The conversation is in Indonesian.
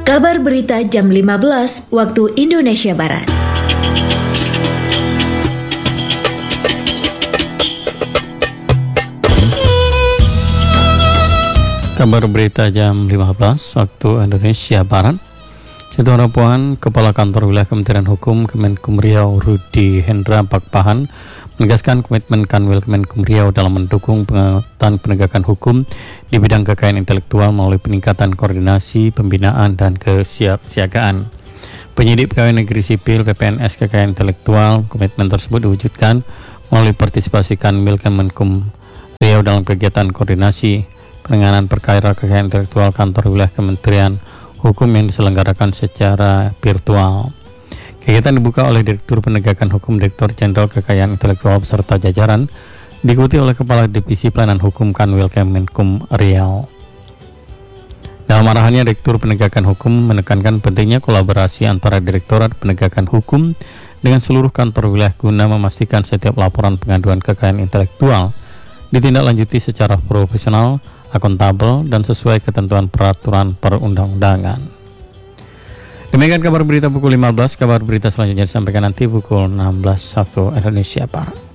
Kabar berita jam 15 waktu Indonesia Barat. Kabar berita jam 15 waktu Indonesia Barat. Ketua Puan Kepala Kantor Wilayah Kementerian Hukum Kemenkum Riau Rudi Hendra Pakpahan menegaskan komitmen Kanwil Kemenkum Riau dalam mendukung penguatan penegakan hukum di bidang kekayaan intelektual melalui peningkatan koordinasi, pembinaan, dan kesiapsiagaan. Penyidik Pegawai Negeri Sipil PPNS Kekayaan Intelektual, komitmen tersebut diwujudkan melalui partisipasi Kanwil Kemenkum Riau dalam kegiatan koordinasi penanganan perkara kekayaan intelektual kantor wilayah Kementerian Hukum yang diselenggarakan secara virtual. Kegiatan dibuka oleh Direktur Penegakan Hukum Direktur Jenderal Kekayaan Intelektual beserta jajaran, diikuti oleh Kepala Divisi Pelayanan Hukum Kanwil Kemenkum Riau. Dalam arahannya, Direktur Penegakan Hukum menekankan pentingnya kolaborasi antara Direktorat Penegakan Hukum dengan seluruh kantor wilayah guna memastikan setiap laporan pengaduan kekayaan intelektual ditindaklanjuti secara profesional, akuntabel, dan sesuai ketentuan peraturan perundang-undangan. Demikian kabar berita pukul 15. Kabar berita selanjutnya disampaikan nanti pukul 16 waktu Indonesia Barat.